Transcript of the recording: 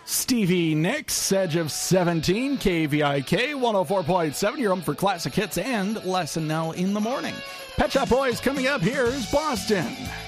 Stevie Nicks, Edge of 17, KVIK 104.7. You're home for classic hits and Les and Nell in the morning. Pet Shop Boys coming up. Here's Boston.